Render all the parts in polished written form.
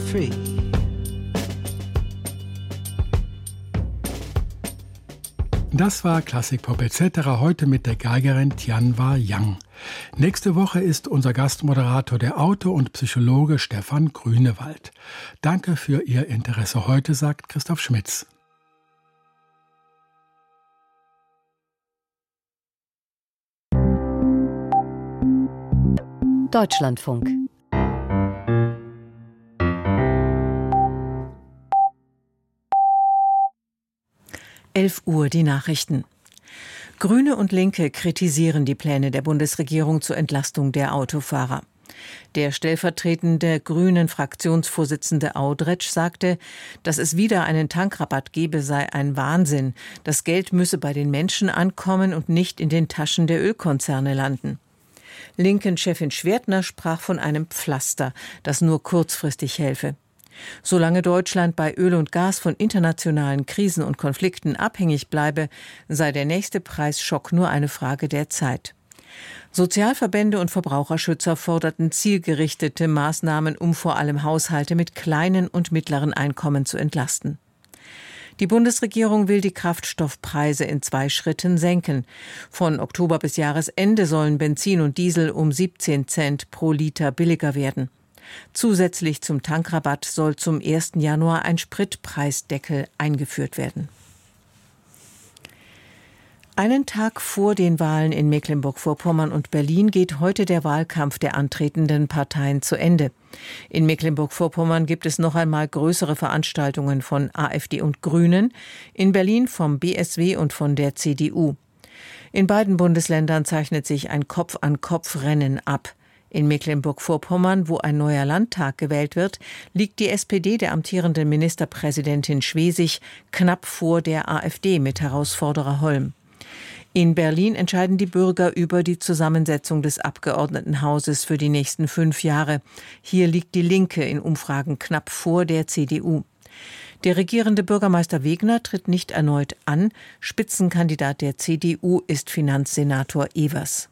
free. Das war Klassikpop etc. heute mit der Geigerin Tianwa Yang. Nächste Woche ist unser Gastmoderator der Autor und Psychologe Stefan Grünewald. Danke für Ihr Interesse heute, sagt Christoph Schmitz. Deutschlandfunk. Uhr die Nachrichten. Grüne und Linke kritisieren die Pläne der Bundesregierung zur Entlastung der Autofahrer. Der stellvertretende Grünen-Fraktionsvorsitzende Audretsch sagte, dass es wieder einen Tankrabatt gebe, sei ein Wahnsinn. Das Geld müsse bei den Menschen ankommen und nicht in den Taschen der Ölkonzerne landen. Linken-Chefin Schwertner sprach von einem Pflaster, das nur kurzfristig helfe. Solange Deutschland bei Öl und Gas von internationalen Krisen und Konflikten abhängig bleibe, sei der nächste Preisschock nur eine Frage der Zeit. Sozialverbände und Verbraucherschützer forderten zielgerichtete Maßnahmen, um vor allem Haushalte mit kleinen und mittleren Einkommen zu entlasten. Die Bundesregierung will die Kraftstoffpreise in 2 Schritten senken. Von Oktober bis Jahresende sollen Benzin und Diesel um 17 Cent pro Liter billiger werden. Zusätzlich zum Tankrabatt soll zum 1. Januar ein Spritpreisdeckel eingeführt werden. Einen Tag vor den Wahlen in Mecklenburg-Vorpommern und Berlin geht heute der Wahlkampf der antretenden Parteien zu Ende. In Mecklenburg-Vorpommern gibt es noch einmal größere Veranstaltungen von AfD und Grünen, in Berlin vom BSW und von der CDU. In beiden Bundesländern zeichnet sich ein Kopf-an-Kopf-Rennen ab. In Mecklenburg-Vorpommern, wo ein neuer Landtag gewählt wird, liegt die SPD der amtierenden Ministerpräsidentin Schwesig knapp vor der AfD mit Herausforderer Holm. In Berlin entscheiden die Bürger über die Zusammensetzung des Abgeordnetenhauses für die nächsten 5 Jahre. Hier liegt die Linke in Umfragen knapp vor der CDU. Der regierende Bürgermeister Wegner tritt nicht erneut an. Spitzenkandidat der CDU ist Finanzsenator Evers.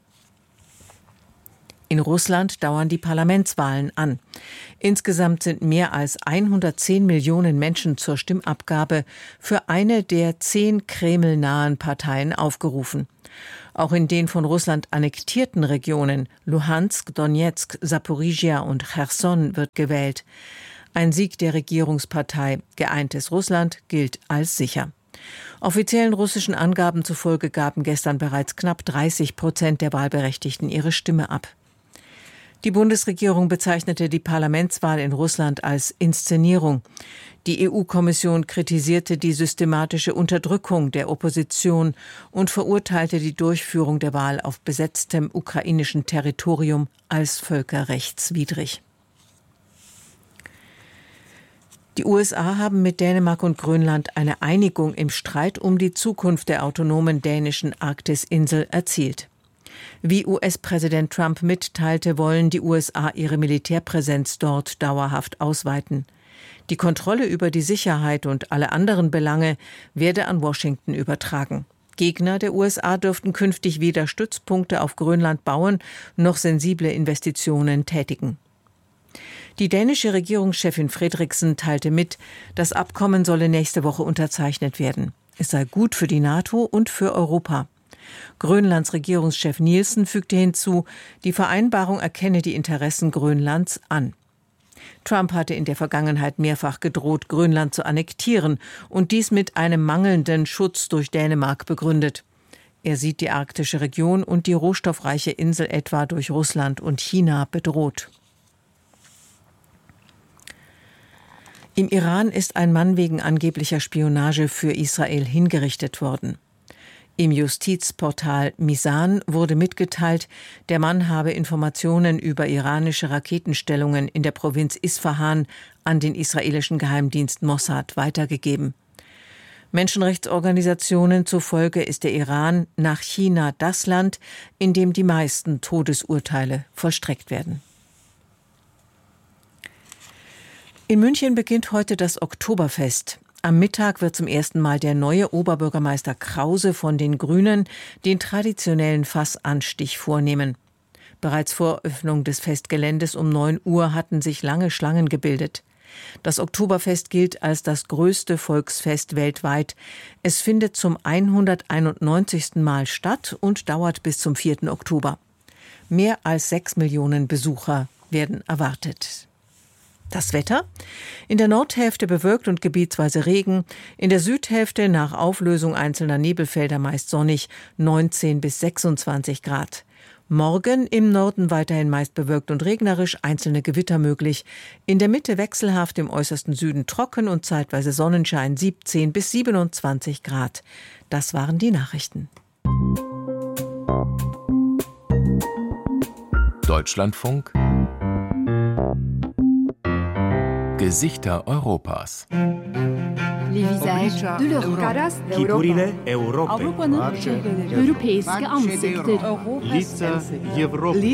In Russland dauern die Parlamentswahlen an. Insgesamt sind mehr als 110 Millionen Menschen zur Stimmabgabe für eine der 10 kremlnahen Parteien aufgerufen. Auch in den von Russland annektierten Regionen Luhansk, Donetsk, Saporizhia und Cherson wird gewählt. Ein Sieg der Regierungspartei Geeintes Russland gilt als sicher. Offiziellen russischen Angaben zufolge gaben gestern bereits knapp 30% der Wahlberechtigten ihre Stimme ab. Die Bundesregierung bezeichnete die Parlamentswahl in Russland als Inszenierung. Die EU-Kommission kritisierte die systematische Unterdrückung der Opposition und verurteilte die Durchführung der Wahl auf besetztem ukrainischen Territorium als völkerrechtswidrig. Die USA haben mit Dänemark und Grönland eine Einigung im Streit um die Zukunft der autonomen dänischen Arktisinsel erzielt. Wie US-Präsident Trump mitteilte, wollen die USA ihre Militärpräsenz dort dauerhaft ausweiten. Die Kontrolle über die Sicherheit und alle anderen Belange werde an Washington übertragen. Gegner der USA dürften künftig weder Stützpunkte auf Grönland bauen, noch sensible Investitionen tätigen. Die dänische Regierungschefin Frederiksen teilte mit, das Abkommen solle nächste Woche unterzeichnet werden. Es sei gut für die NATO und für Europa. Grönlands Regierungschef Nielsen fügte hinzu, die Vereinbarung erkenne die Interessen Grönlands an. Trump hatte in der Vergangenheit mehrfach gedroht, Grönland zu annektieren und dies mit einem mangelnden Schutz durch Dänemark begründet. Er sieht die arktische Region und die rohstoffreiche Insel etwa durch Russland und China bedroht. Im Iran ist ein Mann wegen angeblicher Spionage für Israel hingerichtet worden. Im Justizportal Misan wurde mitgeteilt, der Mann habe Informationen über iranische Raketenstellungen in der Provinz Isfahan an den israelischen Geheimdienst Mossad weitergegeben. Menschenrechtsorganisationen zufolge ist der Iran nach China das Land, in dem die meisten Todesurteile vollstreckt werden. In München beginnt heute das Oktoberfest. Am Mittag wird zum ersten Mal der neue Oberbürgermeister Krause von den Grünen den traditionellen Fassanstich vornehmen. Bereits vor Öffnung des Festgeländes um 9 Uhr hatten sich lange Schlangen gebildet. Das Oktoberfest gilt als das größte Volksfest weltweit. Es findet zum 191. Mal statt und dauert bis zum 4. Oktober. Mehr als 6 Millionen Besucher werden erwartet. Das Wetter? In der Nordhälfte bewölkt und gebietsweise Regen, in der Südhälfte nach Auflösung einzelner Nebelfelder meist sonnig, 19 bis 26 Grad. Morgen im Norden weiterhin meist bewölkt und regnerisch, einzelne Gewitter möglich. In der Mitte wechselhaft, im äußersten Süden trocken und zeitweise Sonnenschein, 17 bis 27 Grad. Das waren die Nachrichten. Deutschlandfunk Gesichter Europas. Les visages de l'Europe. Figurile Europy. Europeiske ansikter. Lica Europy.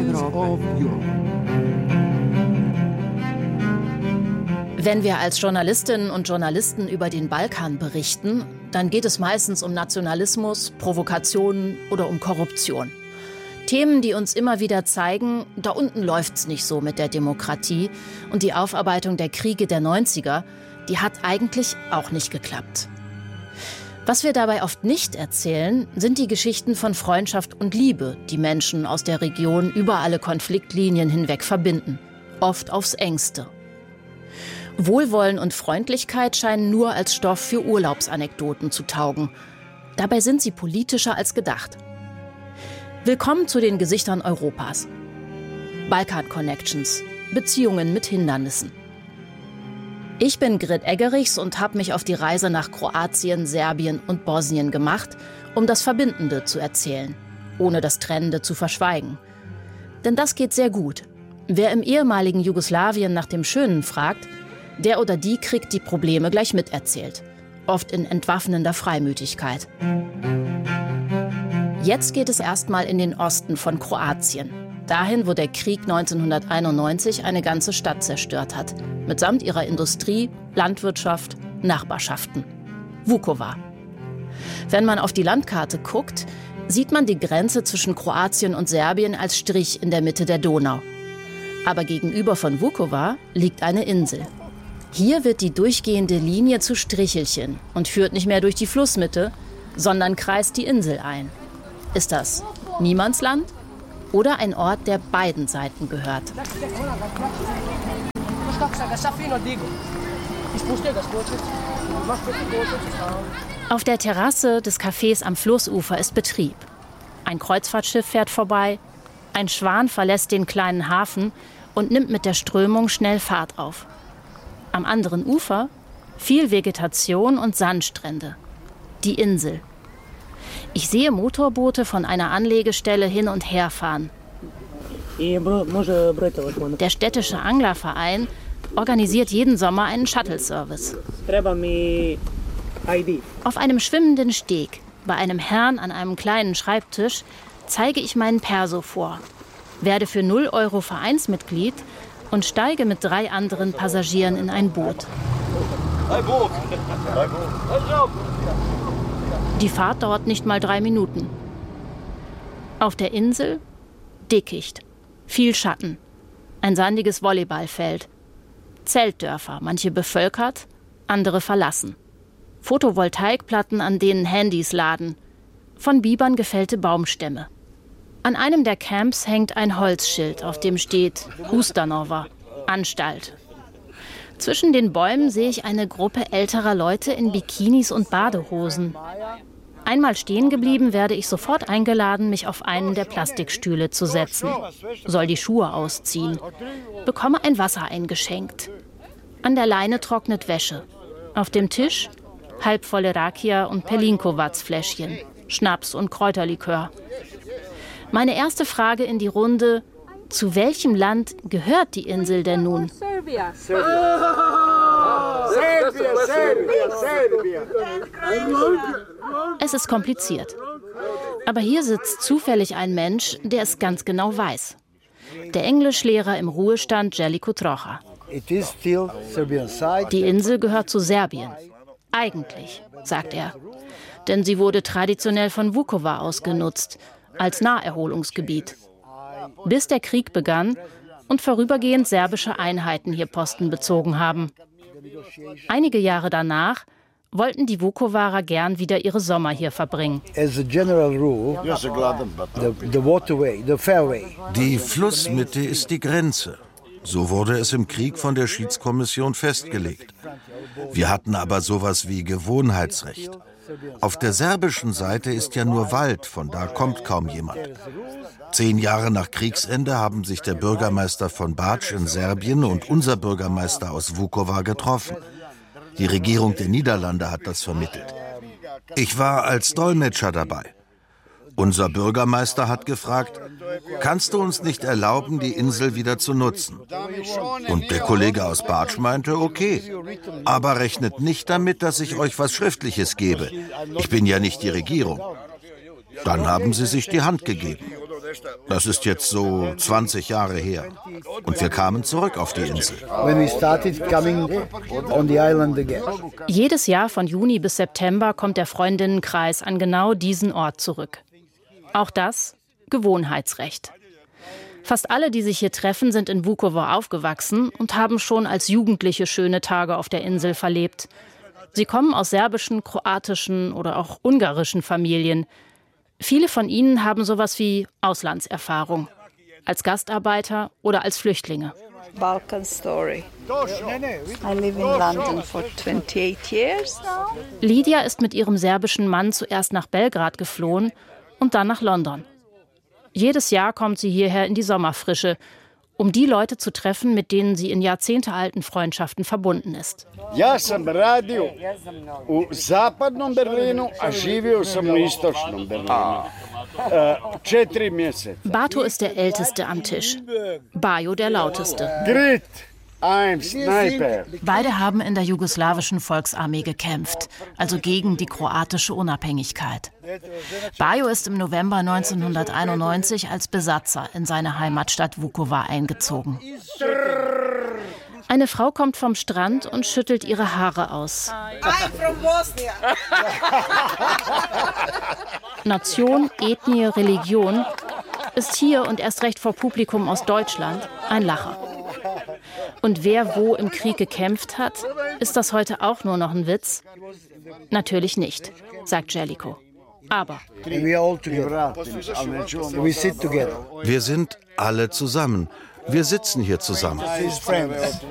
Wenn wir als Journalistinnen und Journalisten über den Balkan berichten, dann geht es meistens um Nationalismus, Provokationen oder um Korruption. Themen, die uns immer wieder zeigen, da unten läuft's nicht so mit der Demokratie. Und die Aufarbeitung der Kriege der 90er, die hat eigentlich auch nicht geklappt. Was wir dabei oft nicht erzählen, sind die Geschichten von Freundschaft und Liebe, die Menschen aus der Region über alle Konfliktlinien hinweg verbinden. Oft aufs Engste. Wohlwollen und Freundlichkeit scheinen nur als Stoff für Urlaubsanekdoten zu taugen. Dabei sind sie politischer als gedacht. Willkommen zu den Gesichtern Europas. Balkan Connections. Beziehungen mit Hindernissen. Ich bin Grit Eggerichs und habe mich auf die Reise nach Kroatien, Serbien und Bosnien gemacht, um das Verbindende zu erzählen, ohne das Trennende zu verschweigen. Denn das geht sehr gut. Wer im ehemaligen Jugoslawien nach dem Schönen fragt, der oder die kriegt die Probleme gleich miterzählt. Oft in entwaffnender Freimütigkeit. Jetzt geht es erstmal in den Osten von Kroatien. Dahin, wo der Krieg 1991 eine ganze Stadt zerstört hat. Mitsamt ihrer Industrie, Landwirtschaft, Nachbarschaften. Vukovar. Wenn man auf die Landkarte guckt, sieht man die Grenze zwischen Kroatien und Serbien als Strich in der Mitte der Donau. Aber gegenüber von Vukovar liegt eine Insel. Hier wird die durchgehende Linie zu Strichelchen und führt nicht mehr durch die Flussmitte, sondern kreist die Insel ein. Ist das Niemandsland oder ein Ort, der beiden Seiten gehört? Auf der Terrasse des Cafés am Flussufer ist Betrieb. Ein Kreuzfahrtschiff fährt vorbei, ein Schwan verlässt den kleinen Hafen und nimmt mit der Strömung schnell Fahrt auf. Am anderen Ufer viel Vegetation und Sandstrände. Die Insel. Ich sehe Motorboote von einer Anlegestelle hin und her fahren. Der städtische Anglerverein organisiert jeden Sommer einen Shuttle-Service. Auf einem schwimmenden Steg, bei einem Herrn an einem kleinen Schreibtisch, zeige ich meinen Perso vor, werde für 0 € Vereinsmitglied und steige mit 3 anderen Passagieren in ein Boot. Die Fahrt dauert nicht mal 3 Minuten. Auf der Insel Dickicht, viel Schatten, ein sandiges Volleyballfeld, Zeltdörfer, manche bevölkert, andere verlassen. Photovoltaikplatten, an denen Handys laden, von Bibern gefällte Baumstämme. An einem der Camps hängt ein Holzschild, auf dem steht Ustanova, Anstalt. Zwischen den Bäumen sehe ich eine Gruppe älterer Leute in Bikinis und Badehosen. Einmal stehen geblieben, werde ich sofort eingeladen, mich auf einen der Plastikstühle zu setzen. Soll die Schuhe ausziehen. Bekomme ein Wasser eingeschenkt. An der Leine trocknet Wäsche. Auf dem Tisch halbvolle Rakia- und Pelinkovac-Fläschchen, Schnaps und Kräuterlikör. Meine erste Frage in die Runde: Zu welchem Land gehört die Insel denn nun? Serbia. Es ist kompliziert. Aber hier sitzt zufällig ein Mensch, der es ganz genau weiß. Der Englischlehrer im Ruhestand Jellico Trocha. Die Insel gehört zu Serbien. Eigentlich, sagt er. Denn sie wurde traditionell von Vukovar aus genutzt, als Naherholungsgebiet. Bis der Krieg begann und vorübergehend serbische Einheiten hier Posten bezogen haben. Einige Jahre danach wollten die Vukovarer gern wieder ihre Sommer hier verbringen. Die Flussmitte ist die Grenze. So wurde es im Krieg von der Schiedskommission festgelegt. Wir hatten aber sowas wie Gewohnheitsrecht. Auf der serbischen Seite ist ja nur Wald, von da kommt kaum jemand. 10 Jahre nach Kriegsende haben sich der Bürgermeister von Bač in Serbien und unser Bürgermeister aus Vukovar getroffen. Die Regierung der Niederlande hat das vermittelt. Ich war als Dolmetscher dabei. Unser Bürgermeister hat gefragt, kannst du uns nicht erlauben, die Insel wieder zu nutzen? Und der Kollege aus Bač meinte, okay, aber rechnet nicht damit, dass ich euch was Schriftliches gebe. Ich bin ja nicht die Regierung. Dann haben sie sich die Hand gegeben. Das ist jetzt so 20 Jahre her. Und wir kamen zurück auf die Insel. Jedes Jahr von Juni bis September kommt der Freundinnenkreis an genau diesen Ort zurück. Auch das Gewohnheitsrecht. Fast alle, die sich hier treffen, sind in Vukovar aufgewachsen und haben schon als Jugendliche schöne Tage auf der Insel verlebt. Sie kommen aus serbischen, kroatischen oder auch ungarischen Familien. Viele von ihnen haben sowas wie Auslandserfahrung, als Gastarbeiter oder als Flüchtlinge. Balkan story. I live in London for 28 years now. Lydia ist mit ihrem serbischen Mann zuerst nach Belgrad geflohen und dann nach London. Jedes Jahr kommt sie hierher in die Sommerfrische, um die Leute zu treffen, mit denen sie in jahrzehntealten Freundschaften verbunden ist. Ja sam radio u zapadnom Berlinu, a živio sam u istočnom Berlinu. 4 Monate. Bato ist der Älteste am Tisch, Bajo der Lauteste. Grit, I'm Sniper. Beide haben in der jugoslawischen Volksarmee gekämpft, also gegen die kroatische Unabhängigkeit. Bajo ist im November 1991 als Besatzer in seine Heimatstadt Vukovar eingezogen. Eine Frau kommt vom Strand und schüttelt ihre Haare aus. I'm from Bosnia. Nation, Ethnie, Religion ist hier und erst recht vor Publikum aus Deutschland ein Lacher. Und wer wo im Krieg gekämpft hat, ist das heute auch nur noch ein Witz? Natürlich nicht, sagt Jellicoe. Aber wir sind alle zusammen. Wir sitzen hier zusammen.